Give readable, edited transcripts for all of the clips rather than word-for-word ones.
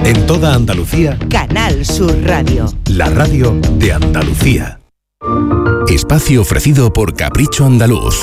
En toda Andalucía, Canal Sur Radio. La radio de Andalucía. Espacio ofrecido por Capricho Andaluz.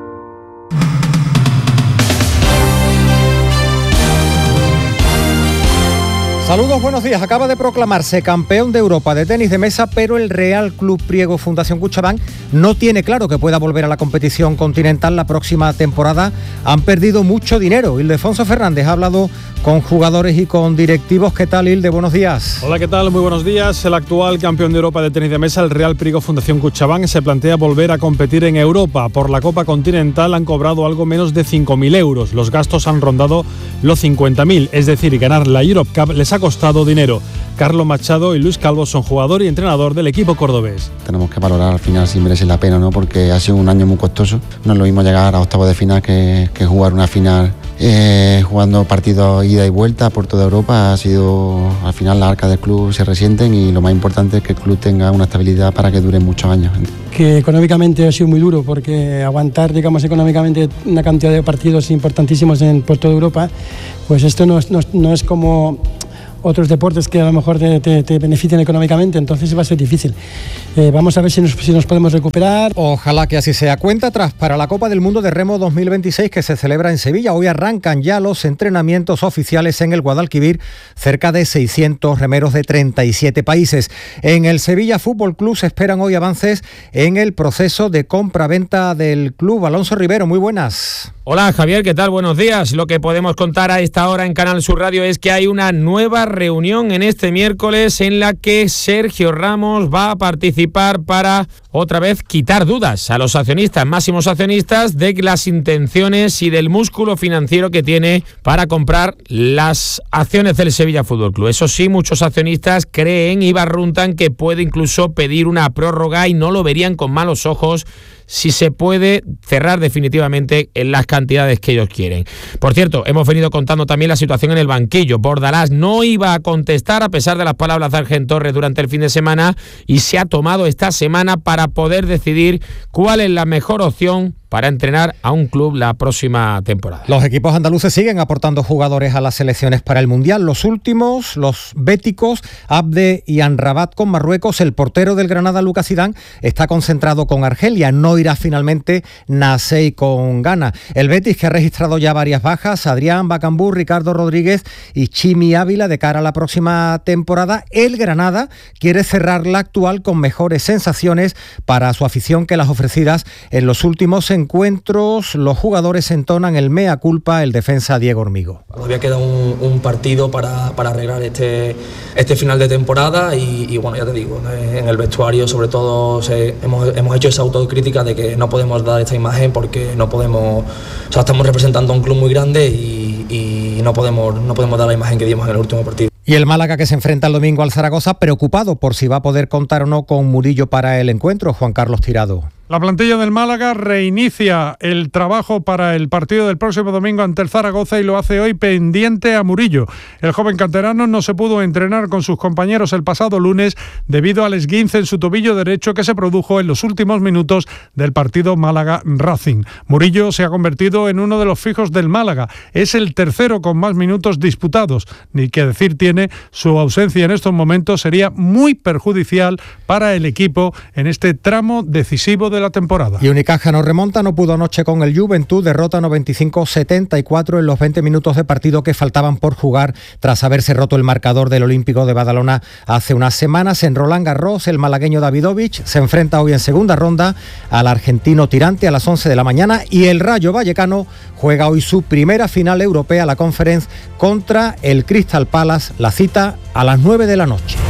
Saludos, buenos días. Acaba de proclamarse campeón de Europa de tenis de mesa, pero el Real Club Priego Fundación CaixaBank no tiene claro que pueda volver a la competición continental la próxima temporada. Han perdido mucho dinero. Ildefonso Fernández ha hablado con jugadores y con directivos. ¿Qué tal, Ilde? Buenos días. Hola, ¿qué tal? Muy buenos días. El actual campeón de Europa de tenis de mesa, el Real Priego Fundación CaixaBank, se plantea volver a competir en Europa. Por la Copa Continental han cobrado algo menos de 5.000 euros. Los gastos han rondado los 50.000, es decir, ganar la Europe Cup les ha costado dinero. Carlos Machado y Luis Calvo son jugador y entrenador del equipo cordobés. Tenemos que valorar al final si merece la pena o no, porque ha sido un año muy costoso. No es lo mismo llegar a octavos de final que jugar una final jugando partidos ida y vuelta por toda Europa. Ha sido, al final las arcas del club se resienten y lo más importante es que el club tenga una estabilidad para que dure muchos años. Que económicamente ha sido muy duro, porque aguantar, digamos, económicamente una cantidad de partidos importantísimos por toda Europa, pues esto no es como otros deportes que a lo mejor te benefician económicamente, entonces va a ser difícil. Vamos a ver si nos podemos recuperar. Ojalá que así sea. Cuenta atrás para la Copa del Mundo de Remo 2026 que se celebra en Sevilla. Hoy arrancan ya los entrenamientos oficiales en el Guadalquivir, cerca de 600 remeros de 37 países. En el Sevilla Fútbol Club se esperan hoy avances en el proceso de compra-venta del club. Alonso Rivero, muy buenas. Hola Javier, ¿qué tal? Buenos días. Lo que podemos contar a esta hora en Canal Sur Radio es que hay una nueva reunión en este miércoles en la que Sergio Ramos va a participar para otra vez quitar dudas a los accionistas, máximos accionistas, de las intenciones y del músculo financiero que tiene para comprar las acciones del Sevilla Fútbol Club. Eso sí, muchos accionistas creen y barruntan que puede incluso pedir una prórroga y no lo verían con malos ojos si se puede cerrar definitivamente en las cantidades que ellos quieren. Por cierto, hemos venido contando también la situación en el banquillo. Bordalás no iba a contestar a pesar de las palabras de Argent Torres durante el fin de semana y se ha tomado esta semana para poder decidir cuál es la mejor opción para entrenar a un club la próxima temporada. Los equipos andaluces siguen aportando jugadores a las selecciones para el Mundial. Los últimos, los béticos, Abde y Amrabat con Marruecos. El portero del Granada, Lucas Zidane, está concentrado con Argelia. No irá finalmente Nasei con Ghana. El Betis, que ha registrado ya varias bajas, Adrián Bacambú, Ricardo Rodríguez y Chimi Ávila de cara a la próxima temporada. El Granada quiere cerrar la actual con mejores sensaciones para su afición que las ofrecidas en los últimos encuentros. Los jugadores entonan el mea culpa, el defensa Diego Hormigo. Todavía queda un partido para arreglar este final de temporada y bueno, ya te digo, en el vestuario sobre todo hemos hecho esa autocrítica de que no podemos dar esta imagen porque no podemos, o sea, estamos representando a un club muy grande y no podemos dar la imagen que dimos en el último partido. Y el Málaga, que se enfrenta el domingo al Zaragoza, preocupado por si va a poder contar o no con Murillo para el encuentro. Juan Carlos Tirado. La plantilla del Málaga reinicia el trabajo para el partido del próximo domingo ante el Zaragoza y lo hace hoy pendiente a Murillo. El joven canterano no se pudo entrenar con sus compañeros el pasado lunes debido al esguince en su tobillo derecho que se produjo en los últimos minutos del partido Málaga-Racing. Murillo se ha convertido en uno de los fijos del Málaga. Es el tercero con más minutos disputados. Ni que decir tiene, su ausencia en estos momentos sería muy perjudicial para el equipo en este tramo decisivo de la temporada. Y Unicaja no remonta, no pudo anoche con el Juventud, derrota 95-74 en los 20 minutos de partido que faltaban por jugar tras haberse roto el marcador del Olímpico de Badalona hace unas semanas. En Roland Garros, el malagueño Davidovich se enfrenta hoy en segunda ronda al argentino Tirante a las 11 de la mañana y el Rayo Vallecano juega hoy su primera final europea, la Conference, contra el Crystal Palace, la cita a las 9 de la noche.